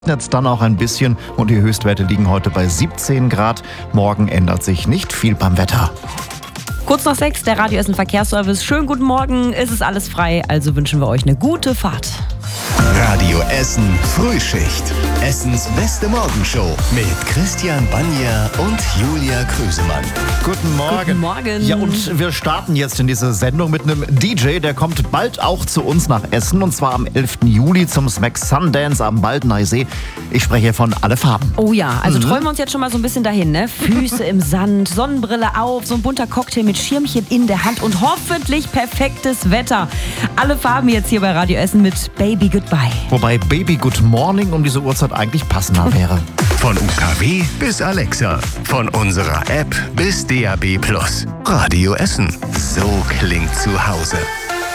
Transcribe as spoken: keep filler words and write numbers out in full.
Jetzt dann auch ein bisschen und die Höchstwerte liegen heute bei siebzehn Grad. Morgen ändert sich nicht viel beim Wetter. Kurz nach sechs, der Radio Essen Verkehrsservice. Schönen guten Morgen, es ist alles frei, also wünschen wir euch eine gute Fahrt. Radio Essen Frühschicht. Essens beste Morgenshow mit Christian Banja und Julia Krüsemann. Guten Morgen. Guten Morgen. Ja, und wir starten jetzt in diese Sendung mit einem D J, der kommt bald auch zu uns nach Essen und zwar am elften Juli zum Smack Sundance am Baldneysee. Ich spreche von Alle Farben. Oh ja, also Mhm. träumen wir uns jetzt schon mal so ein bisschen dahin, ne? Füße im Sand, Sonnenbrille auf, so ein bunter Cocktail mit Schirmchen in der Hand und hoffentlich perfektes Wetter. Alle Farben jetzt hier bei Radio Essen mit Baby Goodbye. Wobei Baby Good Morning um diese Uhrzeit eigentlich passender wäre. Von U K W bis Alexa. Von unserer App bis D A B Plus. Radio Essen. So klingt zu Hause.